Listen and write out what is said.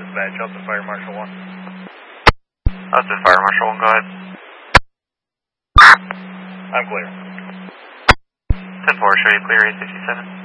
dispatch, Austin Fire Marshal 1. Austin Fire Marshal 1, go ahead. I'm clear. 10-4, show you clear 867.